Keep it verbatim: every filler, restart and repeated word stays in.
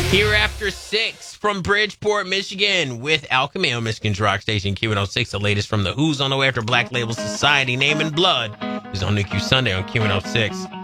Here after six from Bridgeport, Michigan, with Al Camino, Michigan's rock station, Q one oh six. The latest from the Who's on the way after Black Label Society. Name and Blood is on N I C U Sunday on Q one oh six.